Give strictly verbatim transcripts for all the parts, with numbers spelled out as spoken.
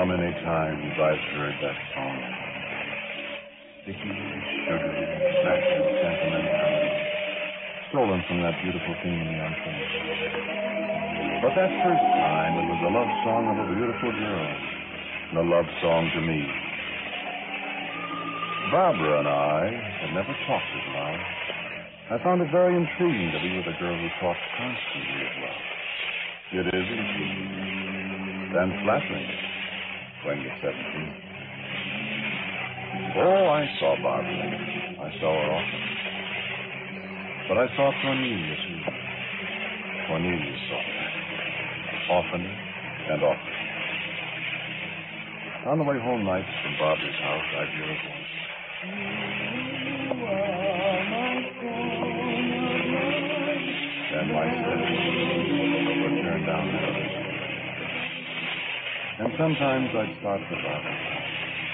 how many times I've heard that song. Sticky, sugary, acid, sentimental. Stolen from that beautiful theme in the unseen. But that first time, it was a love song of a beautiful girl. And a love song to me. Barbara and I had never talked of love. I found it very intriguing to be with a girl who talked constantly of love. It is intriguing. And flattering when you're seventeen. Oh, I saw Barbara. I saw her often. But I saw Cornelia, too. Cornelia saw her. Often and often. On the way home nights from Barbara's house, I'd hear her voice. And my steps would turn down the other side. And sometimes I'd start for Barbara's house.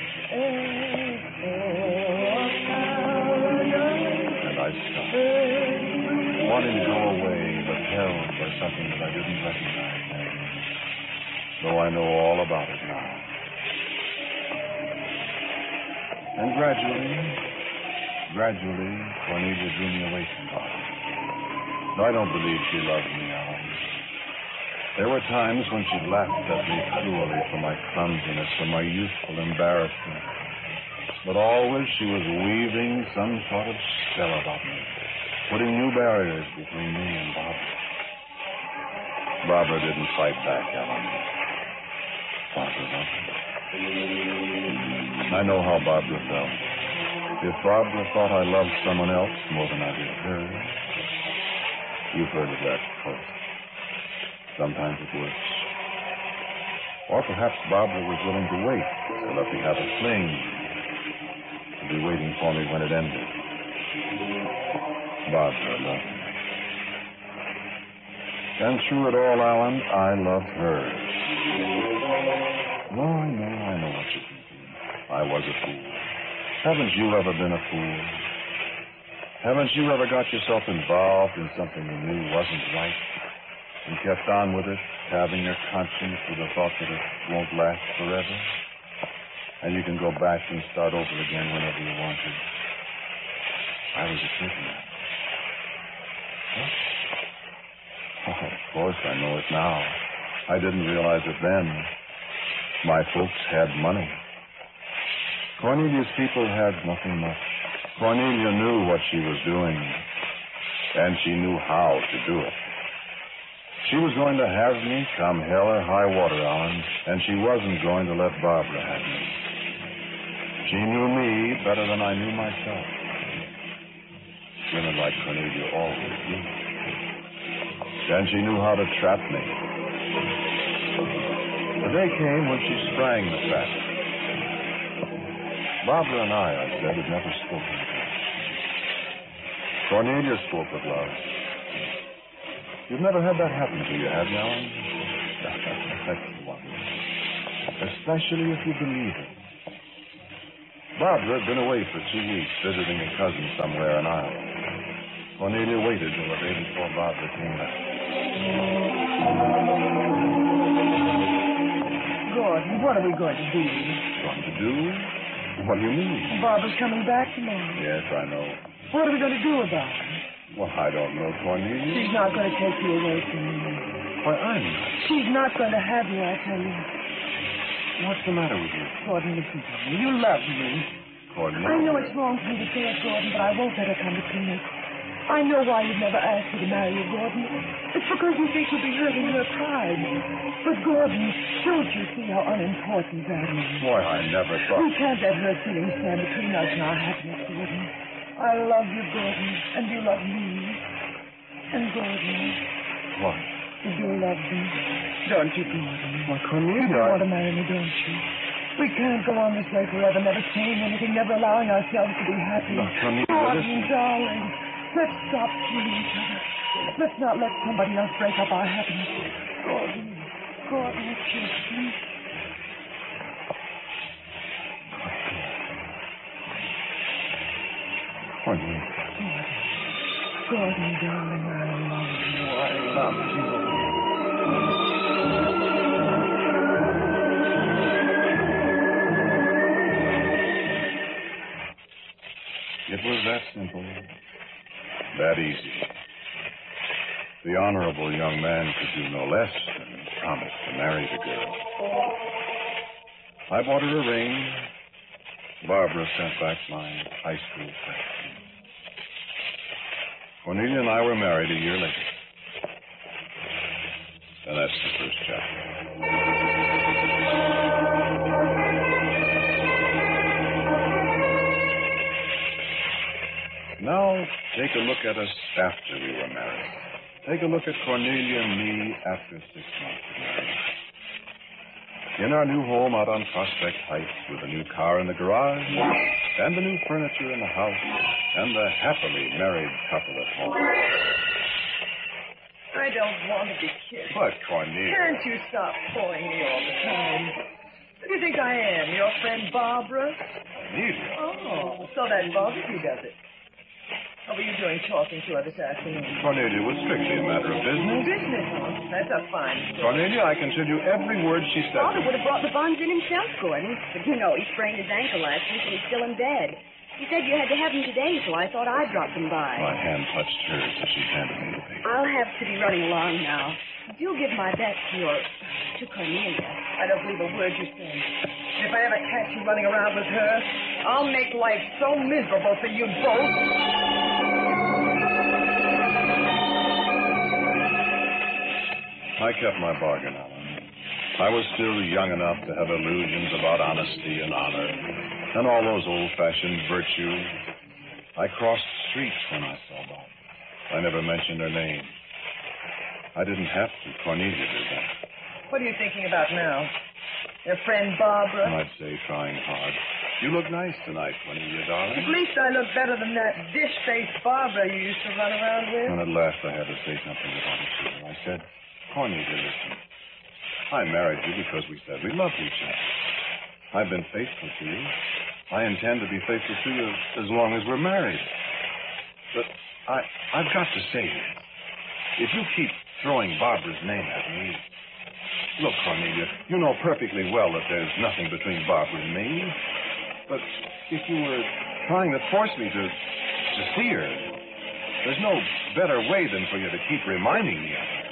And I'd stop, wanting to go away, but held by something that I didn't recognize then, though I know all about it now. And gradually, gradually, Cornelia drew me away from Barbara. I don't believe she loved me, Alan. There were times when she laughed at me cruelly for my clumsiness, for my youthful embarrassment. But always she was weaving some sort of spell about me, putting new barriers between me and Barbara. Barbara didn't fight back, Alan. Barbara loved me. I know how Barbara felt. If Barbara thought I loved someone else more than I did her, you've heard of that before. Sometimes it works. Or perhaps Barbara was willing to wait to let me have a fling, to be waiting for me when it ended. Barbara loved me. And through it all, Alan, I loved her. No, I know, I know what you're thinking. I was a fool. Haven't you ever been a fool? Haven't you ever got yourself involved in something you knew wasn't right and kept on with it, having your conscience with the thought that it won't last forever? And you can go back and start over again whenever you want to. I was a prisoner. What? Oh, of course, I know it now. I didn't realize it then. My folks had money. Cornelia's people had nothing much. Cornelia knew what she was doing, and she knew how to do it. She was going to have me come hell or high water, Alan, and she wasn't going to let Barbara have me. She knew me better than I knew myself. Women like Cornelia always do. And she knew how to trap me. The day came when she sprang the trap. Barbara and I, I said, had never spoken of love. Cornelia spoke of love. You've never had that happen to you, have you, Alan? That's the one. Especially if you believe it. Barbara had been away for two weeks visiting a cousin somewhere in Ireland. Cornelia waited till the day before Barbara came back. Gordon, what are we going to do? Going to do? What do you mean? Barbara's coming back tomorrow. Yes, I know. What are we going to do about it? Well, I don't know, Cornelia. She's not going to take you away from me. Why, I'm not. She's not going to have you, I tell you. What's the matter with you? Gordon, listen to me. You love me. Cornelia. I know it's wrong for me to say it, Gordon, but I won't let her come between us. I know why you've never asked me to marry you, Gordon. It's because you think you'll be hurting her pride. But, Gordon, don't you see how unimportant that is? Why, I never thought... We can't let her feelings stand between us and our happiness, Gordon. I love you, Gordon, and you love me. And, Gordon... What? You do love me, don't you, Gordon? Why, Cornelia... You do want to marry me, don't you? We can't go on this way forever, never saying anything, never allowing ourselves to be happy. No, Cornelia, Gordon, listen. darling, let's stop killing each other. Let's not let somebody else break up our happiness. Gordon, Gordon, kiss me. Cornelia. Gordon, Gordon, darling, I love you. I love you. that simple, that easy. The honorable young man could do no less than promise to marry the girl. I bought her a ring. Barbara sent back my high school friend. Cornelia and I were married a year later. And that's the first chapter. Now, take a look at us after we were married. Take a look at Cornelia and me after six months of marriage. In our new home out on Prospect Heights with a new car in the garage and the new furniture in the house and the happily married couple at home. I don't want to be kissed. But, Cornelia... Can't you stop calling me all the time? Who do you think I am? Your friend Barbara? Cornelia? Oh, so that bothers you, does it? What were you doing talking to her this afternoon? Cornelia, it was strictly a matter of business. Business, huh? That's a fine story. Cornelia, I can tell you every word she said. Father would have brought the bonds in himself, Gordon. But you know, he sprained his ankle last week and he's still in bed. He said you had to have them today, so I thought I'd drop them by. My hand touched hers as she handed me the paper. I'll have to be running along now. You'll give my bet to your... to Cornelia. I don't believe a word you say. If I ever catch you running around with her, I'll make life so miserable for you both. I kept my bargain, Alan. I was still young enough to have illusions about honesty and honor and all those old-fashioned virtues. I crossed streets when I saw Bob. I never mentioned her name. I didn't have to. Cornelia did that. What are you thinking about now? Your friend Barbara? I'd say trying hard. You look nice tonight, Cornelia, darling. At least I look better than that dish-faced Barbara you used to run around with. And at last I had to say something about it to her. I said, Cornelia, listen. I married you because we said we loved each other. I've been faithful to you. I intend to be faithful to you as long as we're married. But I, I've got to say this. If you keep throwing Barbara's name at me... Look, Cornelia, you know perfectly well that there's nothing between Barbara and me. But if you were trying to force me to, to see her, there's no better way than for you to keep reminding me of her.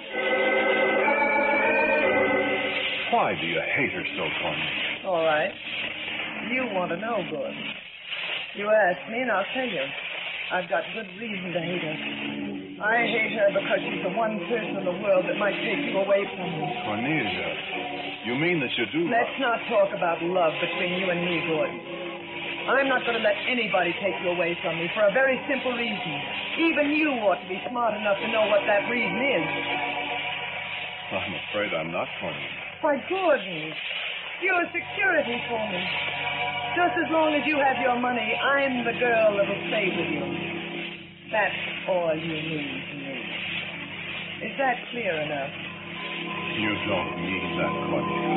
Why do you hate her so, Cornelia? All right. You want to know, Gordon. You ask me, and I'll tell you. I've got good reason to hate her. I hate her because she's the one person in the world that might take you away from me. Cornelia, you mean that you do... Let's not talk about love between you and me, Gordon. I'm not going to let anybody take you away from me for a very simple reason. Even you ought to be smart enough to know what that reason is. I'm afraid I'm not, Cornelia. Why, Gordon, you're security for me. Just as long as you have your money, I'm the girl that'll stay with you. That's all you need to me. Is that clear enough? You don't mean that, Cornelia.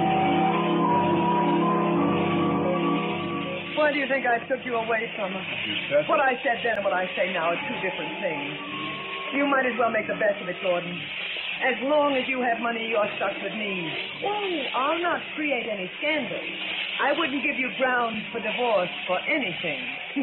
Why do you think I took you away from her? You said... What I said then and what I say now are two different things. You might as well make the best of it, Gordon. As long as you have money, you're stuck with me. Oh, I'll not create any scandal. I wouldn't give you grounds for divorce for anything.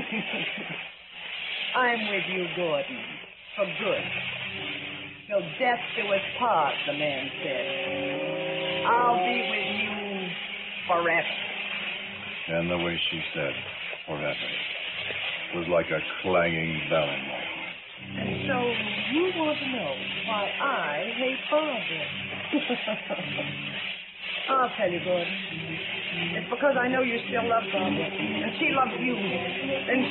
I'm with you, Gordon, for good. Till death do us part, the man said. I'll be with you forever. And the way she said, forever, was like a clanging bell in my heart. And so you want to know why I hate Barbara. I'll tell you, Gordon. It's because I know you still love Barbara, and she loves you. And